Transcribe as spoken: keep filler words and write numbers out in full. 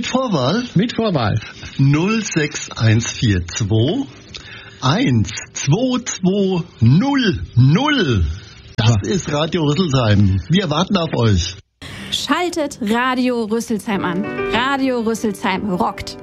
Mit Vorwahl? Mit Vorwahl. null sechs eins vier zwei eins zwei zwei null null. Das ja. ist Radio Rüsselsheim. Wir warten auf euch. Schaltet Radio Rüsselsheim an. Radio Rüsselsheim rockt.